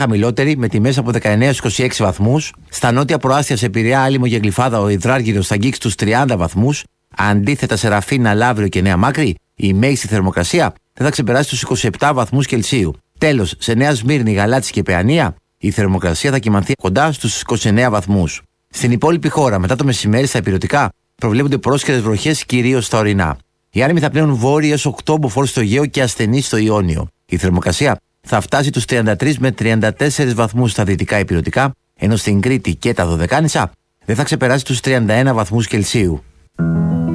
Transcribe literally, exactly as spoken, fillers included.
χαμηλότερη, με τιμές από δεκαεννέα στους είκοσι έξι βαθμούς. Στα νότια προάστια, σε Πειραιά, Άλυμο και Γλυφάδα, ο υδράργυρος θα αγγίξει τους τριάντα βαθμούς. Αντίθετα, σε Ραφίνα, Λαύριο και Νέα Μάκρη, η μέγιστη θερμοκρασία δεν θα ξεπεράσει τους είκοσι επτά βαθμούς Κελσίου. Τέλος, σε Νέα Σμύρνη, Γαλάτσι και Παιανία, η θερμοκρασία θα κυμανθεί κοντά στους είκοσι εννέα βαθμούς. Στην υπόλοιπη χώρα, μετά το μεσημέρι στα ηπειρωτικά, προβλέπονται πρόσχερες βροχές κυρίως στα ορεινά. Οι άνεμοι θα πλέουν βόρειοι έως οκτώ μποφόρ στο Αιγαίο και ασθενείς στο Ιόνιο. Η θερμοκρασία θα φτάσει τους τριάντα τρεις με τριάντα τέσσερις βαθμούς στα δυτικά ηπειρωτικά, ενώ στην Κρήτη και τα Δωδεκάνησα δεν θα ξεπεράσει τους τριάντα ένα βαθμούς Κελσίου.